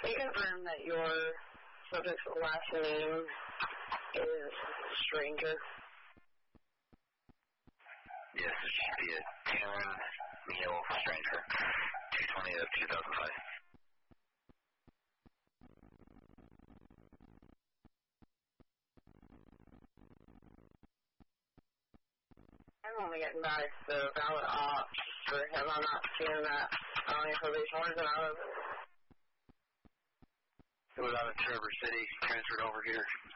Can you confirm that your subject's last name is Stranger? Yes, it should be a Taryn Neal Stranger, 2/20 of 2005. I'm only getting back the valid ops for him. I'm not seeing that on your probation. Where's it out of? It was out of Traverse City, transferred over here.